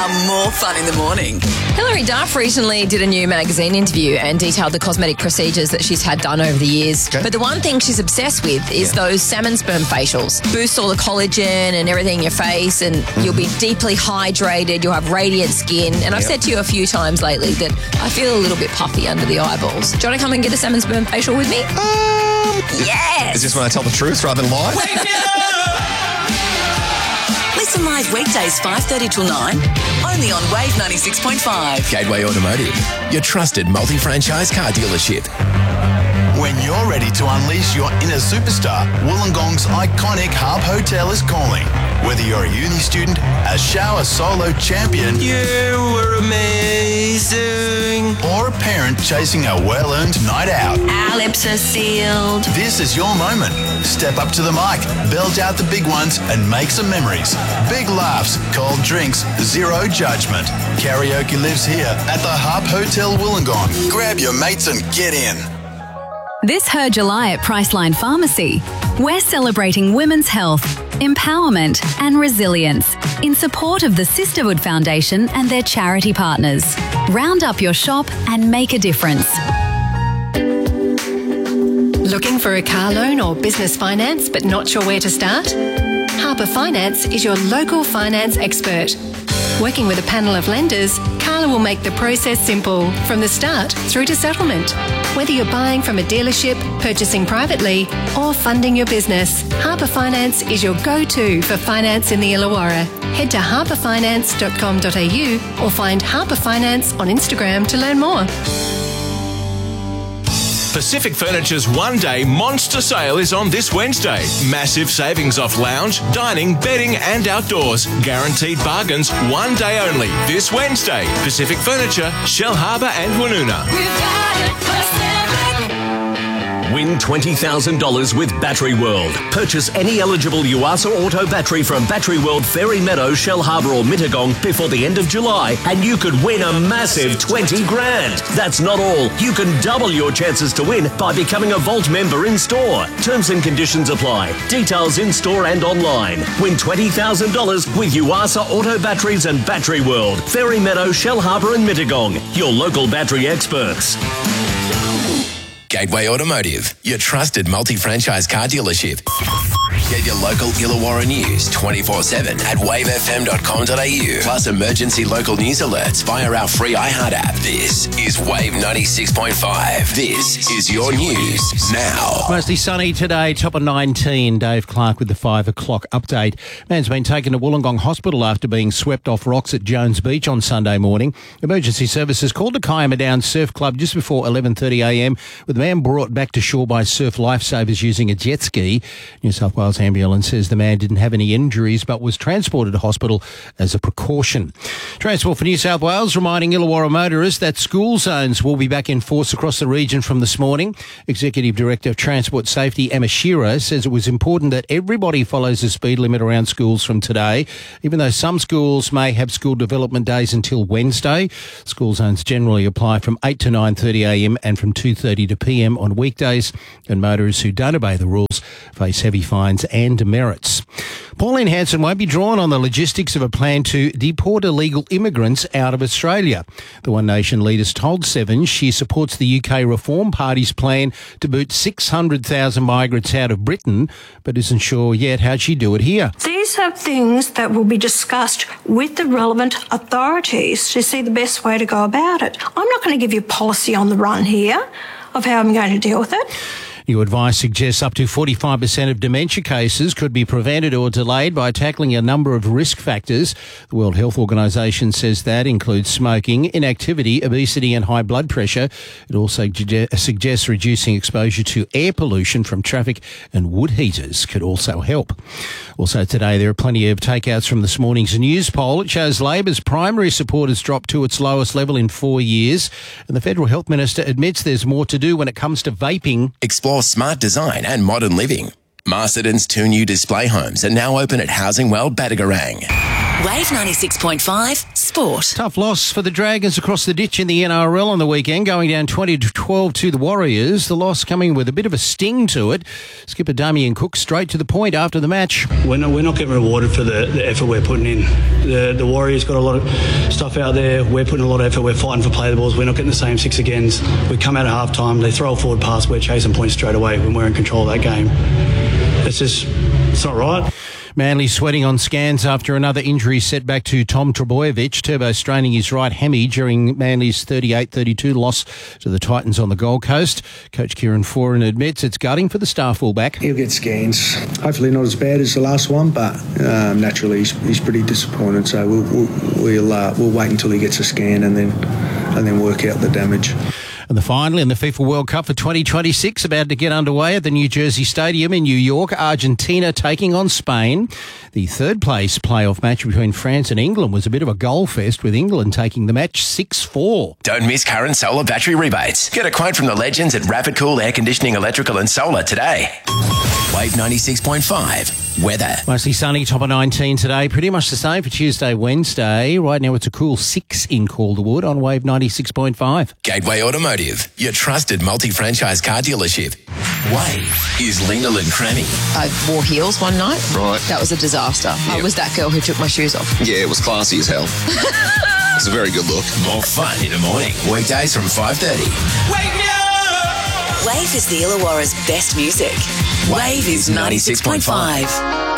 More fun in the morning. Hilary Duff recently did a new magazine interview and detailed the cosmetic procedures that she's had done over the years. Okay. But the one thing she's obsessed with is those salmon sperm facials. Boost all the collagen and everything in your face, and you'll be deeply hydrated, you'll have radiant skin. And I've said to you a few times lately that I feel a little bit puffy under the eyeballs. Do you want to come and get a salmon sperm facial with me? Yes! Is this when I tell the truth rather than lie? Listen live weekdays 5:30 till 9, only on Wave 96.5. Gateway Automotive, your trusted multi-franchise car dealership. When you're ready to unleash your inner superstar, Wollongong's iconic Harp Hotel is calling. Whether you're a uni student, a shower solo champion, You were amazing. or a parent chasing a well-earned night out, Our lips are sealed. this is your moment. Step up to the mic, belt out the big ones, and make some memories. Big laughs, cold drinks, zero judgment. Karaoke lives here at the Harp Hotel Wollongong. Grab your mates and get in. This Her July at Priceline Pharmacy. We're celebrating women's health, empowerment and resilience in support of the Sisterhood Foundation and their charity partners. Round up your shop and make a difference. Looking for a car loan or business finance but not sure where to start? Harper Finance is your local finance expert. Working with a panel of lenders, Carla will make the process simple from the start through to settlement. Whether you're buying from a dealership, purchasing privately or funding your business, Harper Finance is your go-to for finance in the Illawarra. Head to harperfinance.com.au or find Harper Finance on Instagram to learn more. Pacific Furniture's one-day monster sale is on this Wednesday. Massive savings off lounge, dining, bedding and outdoors. Guaranteed bargains, one day only. This Wednesday. Pacific Furniture, Shell Harbour and Woonona. Win $20,000 with Battery World. Purchase any eligible Yuasa Auto battery from Battery World, Fairy Meadow, Shell Harbour or Mittagong before the end of July and you could win a massive 20 grand. That's not all. You can double your chances to win by becoming a Vault member in store. Terms and conditions apply. Details in store and online. Win $20,000 with Yuasa Auto batteries and Battery World, Fairy Meadow, Shell Harbour and Mittagong. Your local battery experts. Gateway Automotive, your trusted multi-franchise car dealership. Get your local Illawarra news 24/7 at wavefm.com.au. Plus emergency local news alerts via our free iHeart app. This is Wave 96.5. This is your news now. Mostly sunny today, top of 19. Dave Clark with the 5 o'clock update. Man's been taken to Wollongong Hospital after being swept off rocks at Jones Beach on Sunday morning. Emergency services called to Kiama Downs Surf Club just before 11:30am, with the man brought back to shore by surf lifesavers using a jet ski. New South Wales Ambulance says the man didn't have any injuries but was transported to hospital as a precaution. Transport for New South Wales reminding Illawarra motorists that school zones will be back in force across the region from this morning. Executive Director of Transport Safety Emma Shearer says it was important that everybody follows the speed limit around schools from today, even though some schools may have school development days until Wednesday. School zones generally apply from 8 to 9:30am and from 2:30 to PM on weekdays, and motorists who don't obey the rules face heavy fines and demerits. Pauline Hanson won't be drawn on the logistics of a plan to deport illegal immigrants out of Australia. The One Nation leader's told Seven she supports the UK Reform Party's plan to boot 600,000 migrants out of Britain, but isn't sure yet how she'd do it here. These are things that will be discussed with the relevant authorities to see the best way to go about it. I'm not going to give you policy on the run here of how I'm going to deal with it. New advice suggests up to 45% of dementia cases could be prevented or delayed by tackling a number of risk factors. The World Health Organization says that includes smoking, inactivity, obesity and high blood pressure. It also suggests reducing exposure to air pollution from traffic and wood heaters could also help. Also today, there are plenty of takeouts from this morning's news poll. It shows Labor's primary support has dropped to its lowest level in 4 years. And the Federal Health Minister admits there's more to do when it comes to vaping. Explore smart design and modern living. Masterton's 2 new display homes are now open at Housing World Batagarang. Wave 96.5 Sport. Tough loss for the Dragons across the ditch in the NRL on the weekend, going down 20-12 to the Warriors. The loss coming with a bit of a sting to it. Skipper Damien Cook straight to the point after the match. We're not getting rewarded for the effort we're putting in. The Warriors got a lot of stuff out there. We're putting a lot of effort. We're fighting for play the balls. We're not getting the same 6 agains. We come out at half time. They throw a forward pass. We're chasing points straight away when we're in control of that game. It's not right. Manly sweating on scans after another injury setback to Tom Trbojevic. Turbo straining his right hammy during Manly's 38-32 loss to the Titans on the Gold Coast. Coach Kieran Foran admits it's gutting for the star fullback. He'll get scans. Hopefully not as bad as the last one, but naturally he's pretty disappointed. So we'll wait until he gets a scan and then work out the damage. And the final in the FIFA World Cup for 2026 about to get underway at the New Jersey Stadium in New York. Argentina taking on Spain. The third place playoff match between France and England was a bit of a goal fest, with England taking the match 6-4. Don't miss current solar battery rebates. Get a quote from the legends at Rapid Cool Air Conditioning, Electrical and Solar today. Wave 96.5 weather. Mostly sunny, top of 19 today. Pretty much the same for Tuesday, Wednesday. Right now it's a cool 6 in Calderwood on Wave 96.5. Gateway Automotive, your trusted multi-franchise car dealership. Wave is Lena Cremmy. I wore heels one night. Right. That was a disaster. Yep. I was that girl who took my shoes off. Yeah, it was classy as hell. It's a very good look. More fun in the morning. Weekdays from 5:30. Wake me up! Wave is the Illawarra's best music. Wave is 96.5.